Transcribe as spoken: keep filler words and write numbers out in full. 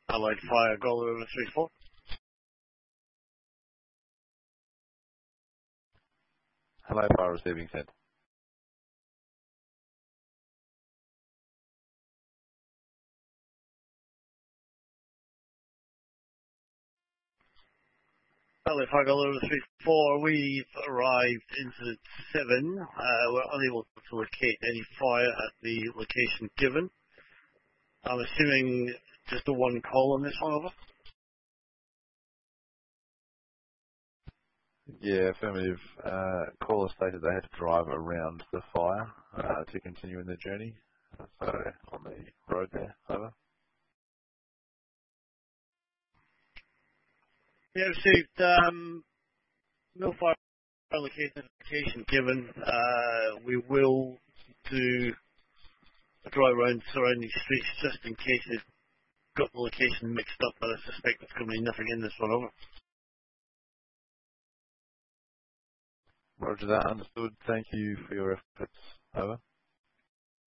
Allied Fire, Golden River three four. Hello, fire receiving sent. Allied Fire, Golden River three four, we've arrived into seven. Uh, we're unable to locate any fire at the location given. I'm assuming just the one call on this one, over. Yeah, affirmative. Uh, caller stated they had to drive around the fire uh, to continue in their journey. So on the road there, over. Yeah, received. Um, no fire location given. Uh, we will do a drive around surrounding streets just in case they've got the location mixed up, but I suspect there's going to be nothing in this one, over. Roger that, understood. Thank you for your efforts, over.